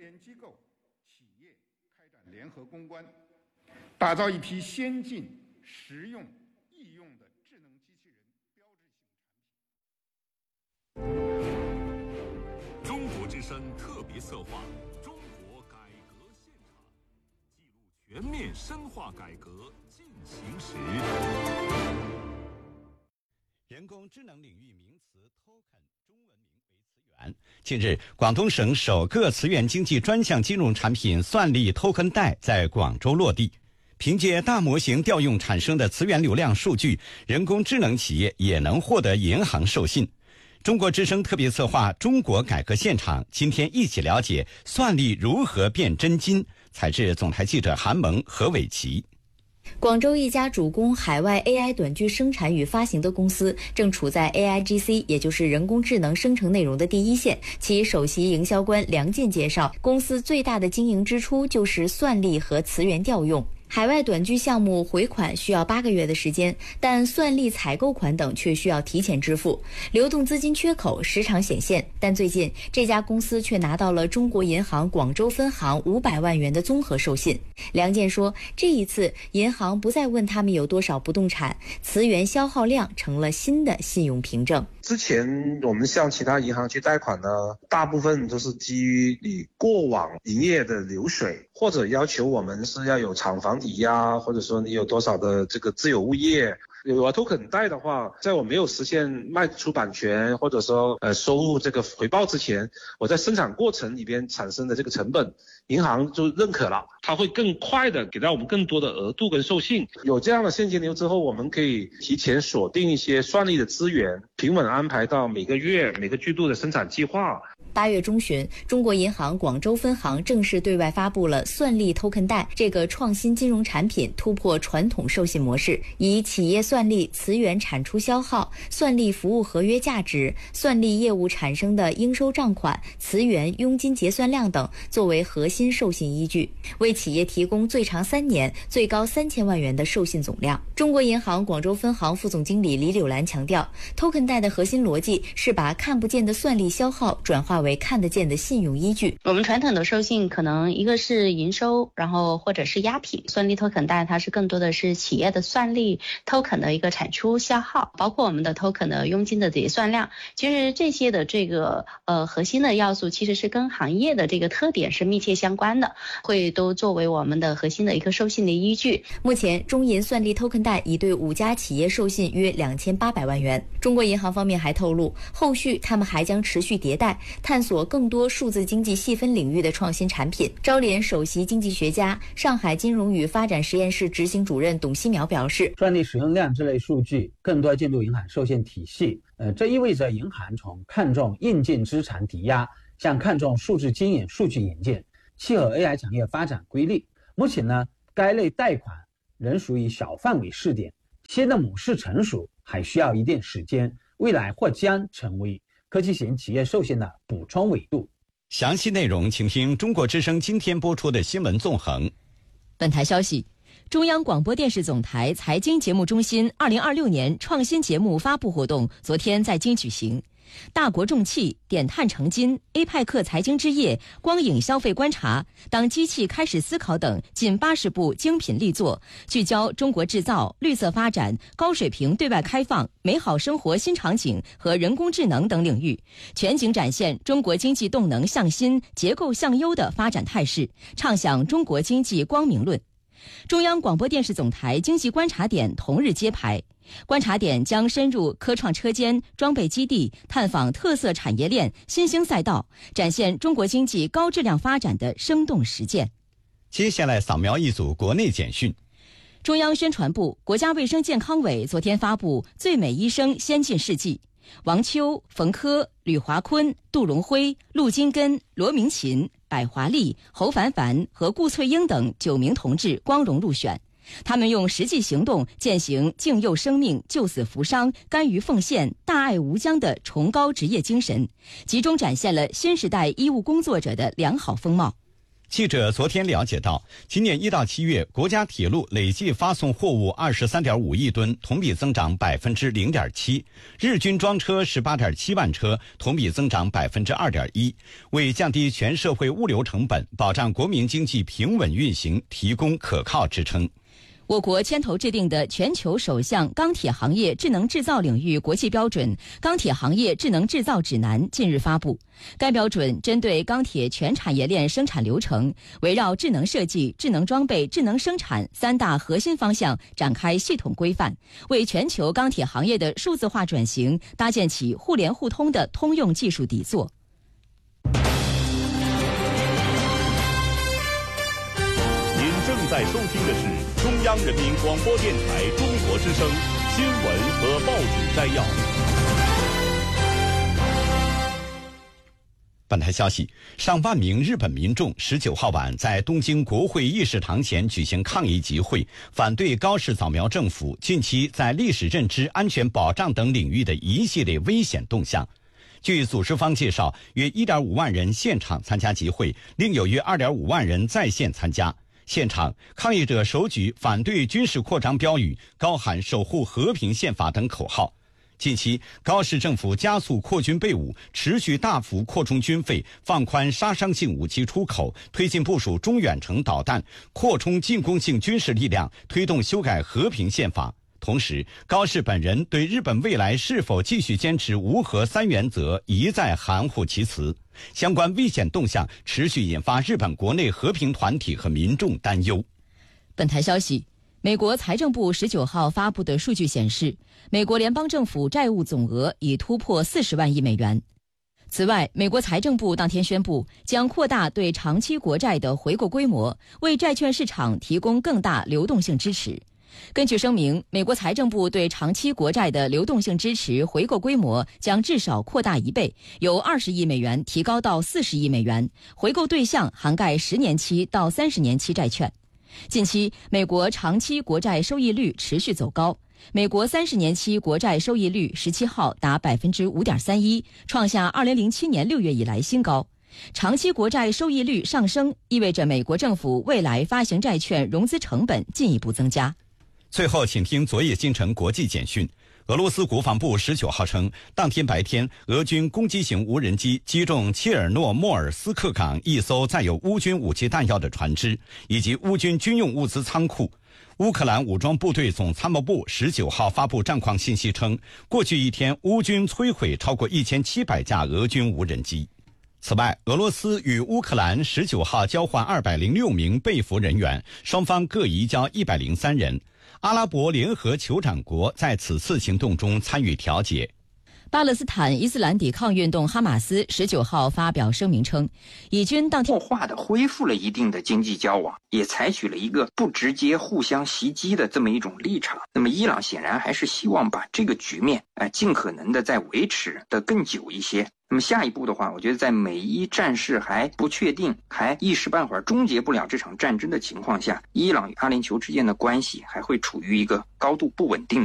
研机构、企业开展联合攻关，打造一批先进、实用、易用的智能机器人标志性产品。 中国之声特别策划《中国改革现场》，记录全面深化改革进行时。 人工智能领域名词 token 中文名为词源。近日，广东省首个词源经济专项金融产品算力 token 贷在广州落地。凭借大模型调用产生的词源流量数据，人工智能企业也能获得银行授信。中国之声特别策划《中国改革现场》，今天一起了解算力如何变真金。采自总台记者韩萌、何伟奇。 广州一家主攻海外 AI 短剧生产与发行的公司，正处在 AIGC， 也就是人工智能生成内容的第一线。其首席营销官梁健介绍，公司最大的经营支出就是算力和词源调用。海外短剧项目回款需要8个月的时间，但算力采购款等却需要提前支付，流动资金缺口时常显现。但最近这家公司却拿到了中国银行广州分行500万元的综合授信。梁健说，这一次银行不再问他们有多少不动产，词源消耗量成了新的信用凭证。 之前我们向其他银行去贷款呢，大部分都是基于你过往营业的流水，或者要求我们是要有厂房抵押，或者说你有多少的这个自有物业。有token贷的话，在我没有实现卖出版权或者说收入这个回报之前，我在生产过程里边产生的这个成本，银行就认可了，它会更快的给到我们更多的额度跟授信。有这样的现金流之后，我们可以提前锁定一些算力的资源，平稳安排到每个月每个季度的生产计划。 8月中旬，中国银行广州分行正式对外发布了算力 token 贷这个创新金融产品，突破传统授信模式，以企业算力词源产出消耗、算力服务合约价值、算力业务产生的应收账款、词源佣金结算量等作为核心授信依据，为企业提供最长3年、最高3000万元的授信总量。中国银行广州分行副总经理李柳兰强调， token 贷的核心逻辑是把看不见的算力消耗转化为看得见的信用依据。 我们传统的授信可能一个是营收，然后或者是押品，算力 token 贷它是更多的是企业的算力 token 的一个产出消耗，包括我们的 token 的佣金的结算量。其实这些的这个核心的要素其实是跟行业的这个特点是密切相关的，会都作为我们的核心的一个授信的依据。 目前中银算力 token 贷已对5家企业授信约2800万元。中国银行方面还透露，后续他们还将持续迭代，探索更多数字经济细分领域的创新产品。招联首席经济学家、上海金融与发展实验室执行主任董希苗表示， 算力使用量这类数据更多进入银行授信体系，这意味着银行从看重硬件资产抵押向看重数字经营数据引进，契合 AI 产业发展规律。目前呢，该类贷款仍属于小范围试点，新的模式成熟还需要一定时间，未来或将成为科技型企业授信的补充维度。 详细内容请听中国之声今天播出的新闻纵横。 本台消息，中央广播电视总台财经节目中心2026年创新节目发布活动昨天在京举行。大国重器、点碳成金、APEC 财经之夜、光影消费观察、当机器开始思考等近80部精品力作，聚焦中国制造、绿色发展、高水平对外开放、美好生活新场景和人工智能等领域，全景展现中国经济动能向新、结构向优的发展态势，畅想中国经济光明论。中央广播电视总台经济观察点同日揭牌，观察点将深入科创车间、装备基地，探访特色产业链、新兴赛道，展现中国经济高质量发展的生动实践。 接下来扫描一组国内简讯。 中央宣传部、国家卫生健康委昨天发布最美医生先进事迹，王秋、冯轲、吕华坤、杜荣辉、陆金根、罗明琴、百华丽、侯凡凡和顾翠英等9名同志光荣入选。他们用实际行动践行敬佑生命、救死扶伤、甘于奉献、大爱无疆的崇高职业精神，集中展现了新时代医务工作者的良好风貌。 记者昨天了解到，今年1到7月，国家铁路累计发送货物23.5亿吨，同比增长0.7%，日均装车18.7万车，同比增长2.1%，为降低全社会物流成本，保障国民经济平稳运行提供可靠支撑。 我国牵头制定的全球首项钢铁行业智能制造领域国际标准《钢铁行业智能制造指南》近日发布。该标准针对钢铁全产业链生产流程，围绕智能设计、智能装备、智能生产3大核心方向展开系统规范，为全球钢铁行业的数字化转型搭建起互联互通的通用技术底座。 正在收听的是中央人民广播电台中国之声新闻和报纸摘要。 本台消息，上万名日本民众19号晚在东京国会议事堂前举行抗议集会，反对高市早苗政府近期在历史认知、安全保障等领域的一系列危险动向。据组织方介绍，约 1.5 万人现场参加集会，另有约 2.5 万人在线参加。现场，抗议者手举反对军事扩张标语，高喊守护和平宪法等口号。近期，高市政府加速扩军备武，持续大幅扩充军费，放宽杀伤性武器出口，推进部署中远程导弹，扩充进攻性军事力量，推动修改和平宪法。同时，高市本人对日本未来是否继续坚持无核3原则一再含糊其辞。相关危险动向持续引发日本国内和平团体和民众担忧。 本台消息，美国财政部19号发布的数据显示，美国联邦政府债务总额已突破40万亿美元。此外，美国财政部当天宣布，将扩大对长期国债的回购规模，为债券市场提供更大流动性支持。根据声明，美国财政部对长期国债的流动性支持回购规模将至少扩大1倍，由20亿美元提高到40亿美元，回购对象涵盖10年期到30年期债券。近期，美国长期国债收益率持续走高，美国30年期国债收益率17号达 5.31%， 创下2007年6月以来新高。长期国债收益率上升，意味着美国政府未来发行债券融资成本进一步增加。 最后，请听昨夜今晨国际简讯。俄罗斯国防部19号称，当天白天，俄军攻击型无人机击中切尔诺莫尔斯克港一艘载有乌军武器弹药的船只，以及乌军军用物资仓库。乌克兰武装部队总参谋部19号发布战况信息称，过去一天，乌军摧毁超过1700架俄军无人机。此外，俄罗斯与乌克兰19号交换206名被俘人员，双方各移交103人。阿拉伯联合酋长国在此次行动中参与调解。 巴勒斯坦伊斯兰抵抗运动哈马斯19号发表声明称，以军当天化的恢复了一定的经济交往，也采取了一个不直接互相袭击的这么一种立场。那么伊朗显然还是希望把这个局面尽可能的再维持的更久一些。那么下一步的话，我觉得在美伊战事还不确定，还一时半会儿终结不了这场战争的情况下，伊朗与阿联酋之间的关系还会处于一个高度不稳定